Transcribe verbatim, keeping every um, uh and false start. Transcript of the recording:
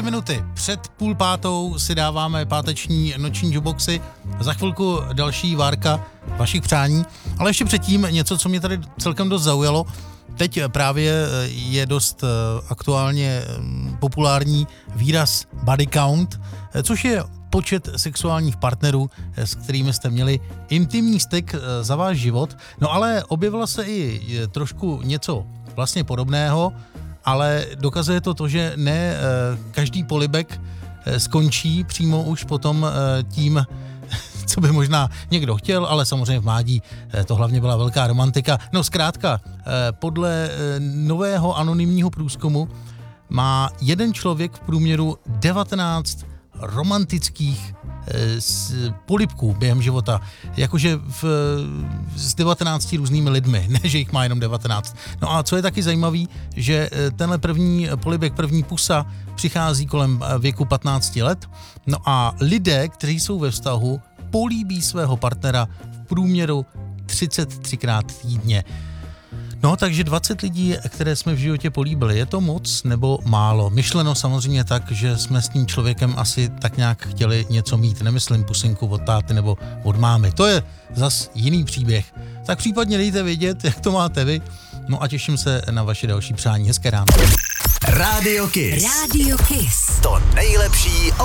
Minuty před půl pátou si dáváme páteční noční jukeboxy. Za chvilku další várka vašich přání. Ale ještě předtím něco, co mě tady celkem dost zaujalo. Teď právě je dost aktuálně populární výraz body count, což je počet sexuálních partnerů, s kterými jste měli intimní styk za váš život. No ale objevilo se i trošku něco vlastně podobného, ale dokazuje to to, že ne každý polibek skončí přímo už potom tím, co by možná někdo chtěl, ale samozřejmě v mládí to hlavně byla velká romantika. No zkrátka, podle nového anonymního průzkumu má jeden člověk v průměru devatenáct romantických polibků během života, jakože v, s devatenácti různými lidmi, ne, že jich má jenom devatenáct. No a co je taky zajímavý, že tenhle první polibek, první pusa přichází kolem věku patnácti let, no a lidé, kteří jsou ve vztahu, políbí svého partnera v průměru třicet třikrát týdně. No, takže dvacet lidí, které jsme v životě políbili, je to moc nebo málo? Myšleno samozřejmě tak, že jsme s tím člověkem asi tak nějak chtěli něco mít. Nemyslím pusinku od táty nebo od mámy. To je zas jiný příběh. Tak případně dejte vědět, jak to máte vy. No a těším se na vaše další přání. Hezké ráno. Radio Kiss. Radio Kiss. To nejlepší